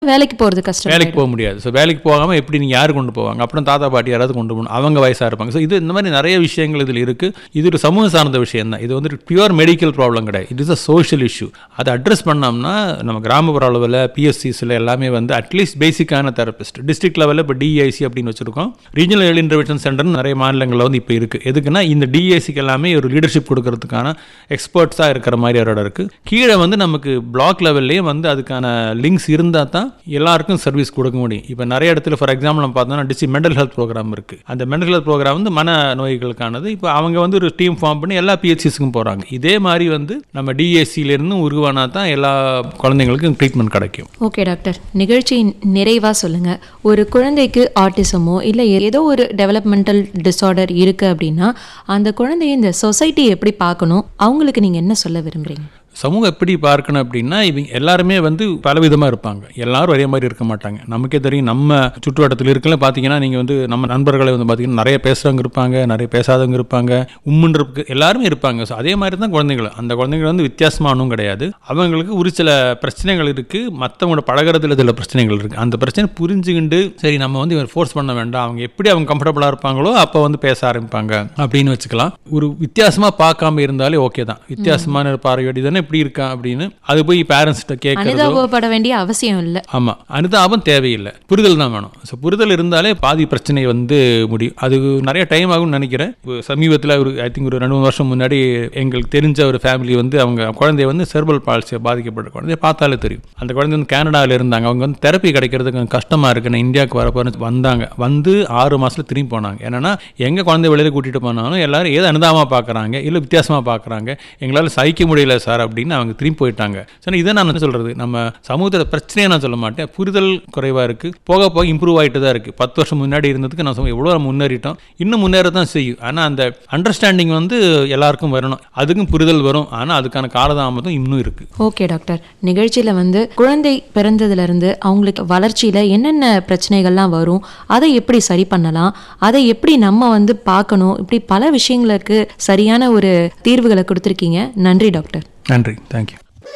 வேலைக்கு போகிறது கஷ்டம், வேலைக்கு போக முடியாது. ஸோ வேலைக்கு போகாமல் எப்படி நீங்கள் யார் கொண்டு போவாங்க? அப்புறம் தாத்தா பாட்டி யாராவது கொண்டு போகணும், அவங்க வயசாக இருப்பாங்க. ஸோ இது இந்த மாதிரி நிறைய விஷயங்கள் இதில் இருக்குது. இது ஒரு சமூக சார்ந்த விஷயம் தான். இது வந்து பியூர் மெடிக்கல் ப்ராப்ளம் கிடையாது. It is a social issue. அதை அட்ரஸ் பண்ணோம்னா நம்ம கிராமப்புற அளவில் பிஎஸ்சிஸில் எல்லாமே வந்து அட்லீஸ்ட் பேசிக்கான தெரபிஸ்ட் டிஸ்ட்ரிக்ட் லெவலில் இப்போ டிஐசி அப்படின்னு வச்சுருக்கோம். ரீஜனல் ஏர்லி இன்டர்வென்ஷன் சென்டர்னு நிறைய மாநிலங்களில் வந்து இப்போ இருக்குது. எதுக்குன்னா இந்த டிஐசிக்கு எல்லாமே ஒரு லீடர்ஷிப் கொடுக்கறதுக்கான எக்ஸ்பர்ட்ஸாக இருக்கிற மாதிரி அவரோட இருக்குது. கீழே வந்து நமக்கு பிளாக் லெவல்லையும் வந்து அதுக்கான லிங்க்ஸ் இருந்தால் தான் எல்லாருக்கும் சர்வீஸ் கொடுக்க முடியும். இப்போ நிறைய இடத்துல ஃபார் எக்ஸாம்பிள் நம்ம பார்த்தோம்னா மென்டல் ஹெல்த் ப்ரோக்ராம் இருக்குது. அந்த மென்டல் ஹெல்த் ப்ரோக்ராம் வந்து மன நோய்களுக்கானது. இப்போ அவங்க வந்து ஒரு டீம் ஃபார்ம் பண்ணி எல்லா பிஹெச்சிஸ்க்கும் போகிறாங்க. இதே மாதிரி வந்து நம்ம டிஎஸ்சியிலேருந்து உருவானா தான் எல்லா குழந்தைங்களுக்கும் ட்ரீட்மெண்ட் கிடைக்கும். ஓகே டாக்டர், நிகழ்ச்சியின் நிறைவாக சொல்லுங்கள். ஒரு குழந்தைக்கு ஆட்டிசமோ இல்லை ஏதோ ஒரு டெவலப்மெண்டல் டிஸார்டர் இருக்குது அப்படின்னா அந்த குழந்தைய இந்த சொசைட்டி எப்படி பார்க்கணும், அவங்களுக்கு நீங்கள் என்ன சொல்ல விரும்புகிறீங்க? சமூகம் எப்படி பார்க்கணும் அப்படின்னா, இவங்க எல்லாருமே வந்து பலவிதமாக இருப்பாங்க. எல்லாரும் ஒரே மாதிரி இருக்க மாட்டாங்க. நமக்கே தெரியும், நம்ம சுற்றுவட்டத்தில் இருக்கல பார்த்தீங்கன்னா நீங்கள் வந்து நம்ம நண்பர்களை வந்து பார்த்தீங்கன்னா நிறைய பேசுகிறவங்க இருப்பாங்க, நிறைய பேசாதவங்க இருப்பாங்க, உம்முன்னு எல்லாருமே இருப்பாங்க. ஸோ அதே மாதிரி தான் குழந்தைகள். அந்த குழந்தைகள் வந்து வித்தியாசமானும் கிடையாது. அவங்களுக்கு ஒரு சில பிரச்சனைகள் இருக்குது, மற்றவங்களோட பழகிறதுல சில பிரச்சனைகள் இருக்குது. அந்த பிரச்சனை புரிஞ்சுக்கிண்டு சரி நம்ம வந்து ஃபோர்ஸ் பண்ண வேண்டாம், அவங்க எப்படி அவங்க கம்ஃபர்டபுளாக இருப்பாங்களோ அப்போ வந்து பேச ஆரம்பிப்பாங்க அப்படின்னு வச்சுக்கலாம். ஒரு வித்தியாசமாக பார்க்காம இருந்தாலே ஓகே தான். வித்தியாசமான பார்வையோடு தானே எப்படி இருக்கா அப்படின்னு அது போய் பேரண்ட்ஸ்கிட்ட கேட்கறது வேண்டிய அவசியம் இல்லை. ஆமா, அனுதாபம் தேவையில்லை, புரிதல் தான் வேணும். ஸோ புரிதல் இருந்தாலே பாதி பிரச்சனை வந்து முடியும். அது நிறைய டைம் ஆகும்னு நினைக்கிறேன். சமீபத்தில் ஒரு ஐ திங்க் ஒரு 2-3 வருஷம் முன்னாடி எங்களுக்கு தெரிஞ்ச ஒரு ஃபேமிலி வந்து அவங்க குழந்தைய வந்து செர்பல் பால்சியை பாதிக்கப்பட்ட குழந்தைய பார்த்தாலே தெரியும். அந்த குழந்தை வந்து கனடாவில் இருந்தாங்க. அவங்க வந்து தெரப்பி கிடைக்கிறதுக்கு கஷ்டமாக இருக்கு, நான் இந்தியாவுக்கு வரப்போறேன்னு வந்தாங்க. வந்து 6 மாசத்துல திரும்பி போனாங்க. ஏன்னா எங்க குழந்தை வெளியில கூட்டிட்டு போனாலும் எல்லாரும் ஏதோ அனுதாபமாக பார்க்குறாங்க, இல்லை வித்தியாசமாக பார்க்குறாங்க, எங்களால் சகிக்க முடியல சார் அப்படின்னு அவங்க திரும்பி போயிட்டாங்க. இதை நான் என்ன சொல்றது, நம்ம சமூகத்தில் பிரச்சனையை நான் சொல்ல மாட்டேன். புரிதல் குறைவா இருக்கு, போக போக இம்ப்ரூவ் ஆகிட்டு தான் இருக்கு. 10 வருஷம் முன்னாடி இருந்ததுக்கு நான் எவ்வளோ முன்னேறிட்டோம், இன்னும் முன்னேற தான் செய்யும். ஆனால் அந்த அண்டர்ஸ்டாண்டிங் வந்து எல்லாருக்கும் வரணும், அதுக்கும் புரிதல் வரும். ஆனால் அதுக்கான காலதாமதம் இன்னும் இருக்கு. ஓகே டாக்டர், நிகழ்ச்சியில் வந்து குழந்தை பிறந்ததுல இருந்து அவங்களுக்கு வளர்ச்சியில் என்னென்ன பிரச்சனைகள்லாம் வரும், அதை எப்படி சரி பண்ணலாம், அதை எப்படி நம்ம வந்து பார்க்கணும், இப்படி பல விஷயங்களுக்கு சரியான ஒரு தீர்வுகளை கொடுத்துருக்கீங்க. நன்றி டாக்டர். நன்றி, தேங்க்யூ.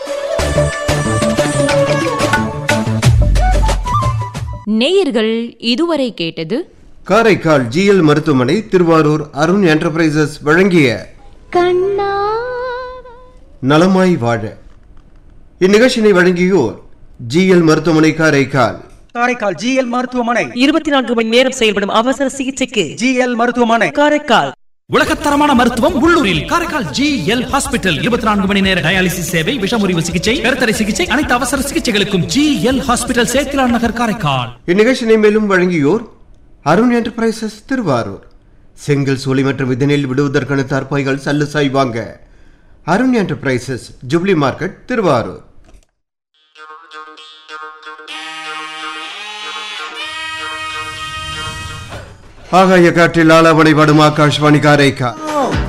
நேயர்கள் இதுவரை கேட்டது காரைக்கால் ஜிஎல் மருத்துவமனை திருவாரூர் அருண் என்டர்பிரைசஸ் வழங்கிய நலமாய் வாழ. இந்நிகழ்ச்சியை வழங்கியோர் ஜிஎல் மருத்துவமனை காரைக்கால். காரைக்கால் ஜிஎல் மருத்துவமனை 24 மணி நேரம் செயல்படும் அவசர சிகிச்சைக்கு ஜிஎல் மருத்துவமனை காரைக்கால். உலகத்தரமான மருத்துவம் உள்ளூரில் காரைக்கால் ஜிஎல் ஹாஸ்பிட்டல். 24 மணி நேர டயாலிசிஸ் சேவை, விஷமுறிவு சிகிச்சை, கருத்தடை சிகிச்சை, அனைத்து அவசர சிகிச்சைகளுக்கும் ஜிஎல் ஹாஸ்பிட்டல், சேத்திலான் நகர், காரைக்கால். இந்நிகழ்ச்சியை மேலும் வழங்கியோர் அருண் என்டர்பிரைசஸ் திருவாரூர். செங்கல் சோலை மற்றும் இதனில் விடுவதற்கான தற்பாய்கள் சல்லுசாய் வாங்க Arun enterprises, jubilee market, Thiruvarur. ஆகாய காற்றில் ஆலாவனை பாடும் ஆகாஷ்வாணி காரைக்கால்.